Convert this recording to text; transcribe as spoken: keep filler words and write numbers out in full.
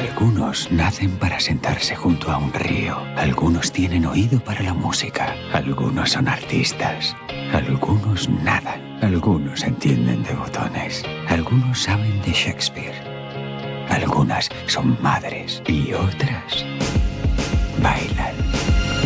Algunos nacen para sentarse junto a un río. Algunos tienen oído para la música. Algunos son artistas. Algunos nadan. Algunos entienden de botones. Algunos saben de Shakespeare. Algunas son madres y otras bailan.